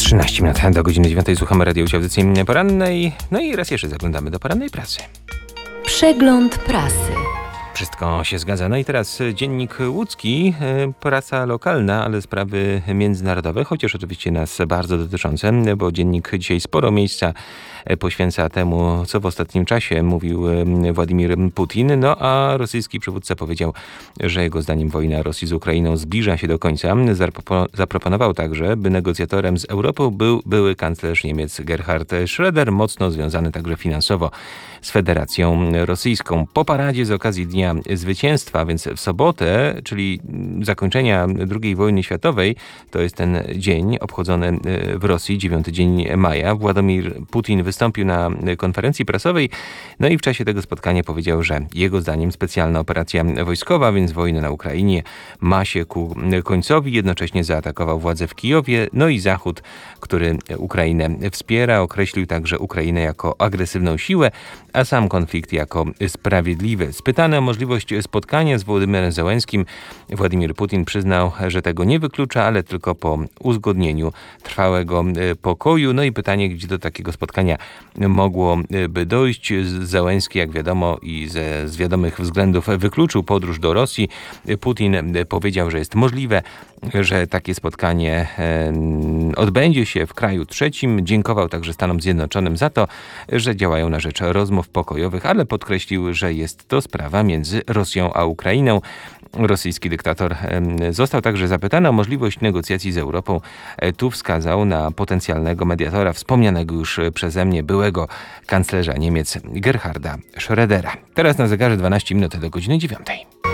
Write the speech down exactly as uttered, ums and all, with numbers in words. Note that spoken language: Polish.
trzynaście minut do godziny dziewiątej słuchamy radia audycji porannej. No i raz jeszcze zaglądamy do porannej prasy. Przegląd prasy. Wszystko się zgadza. No i teraz Dziennik Łódzki, prasa lokalna, ale sprawy międzynarodowe, chociaż oczywiście nas bardzo dotyczące, bo Dziennik dzisiaj sporo miejsca poświęca temu, co w ostatnim czasie mówił Władimir Putin. No a rosyjski przywódca powiedział, że jego zdaniem wojna Rosji z Ukrainą zbliża się do końca. Zaproponował także, by negocjatorem z Europą był były kanclerz Niemiec Gerhard Schröder, mocno związany także finansowo z Federacją Rosyjską. Po paradzie z okazji Dnia Zwycięstwa, więc w sobotę, czyli zakończenia drugiej wojny światowej, to jest ten dzień obchodzony w Rosji, dziewiąty dzień maja, Władimir Putin wystąpił na konferencji prasowej, no i w czasie tego spotkania powiedział, że jego zdaniem specjalna operacja wojskowa, więc wojna na Ukrainie, ma się ku końcowi. Jednocześnie zaatakował władze w Kijowie, no i Zachód, który Ukrainę wspiera, określił także Ukrainę jako agresywną siłę, a sam konflikt jako sprawiedliwy. Spytany o możliwość spotkania z Wołodymyrem Zełenskim, Władimir Putin przyznał, że tego nie wyklucza, ale tylko po uzgodnieniu trwałego pokoju. No i pytanie, gdzie do takiego spotkania mogłoby dojść. Zełenski, jak wiadomo, i ze, z wiadomych względów wykluczył podróż do Rosji. Putin powiedział, że jest możliwe, że takie spotkanie odbędzie się w kraju trzecim. Dziękował także Stanom Zjednoczonym za to, że działają na rzecz rozmów pokojowych, ale podkreślił, że jest to sprawa między Rosją a Ukrainą. Rosyjski dyktator został także zapytany o możliwość negocjacji z Europą. Tu wskazał na potencjalnego mediatora, wspomnianego już przeze mnie byłego kanclerza Niemiec Gerharda Schrödera. Teraz na zegarze dwanaście minut do godziny dziewiątej.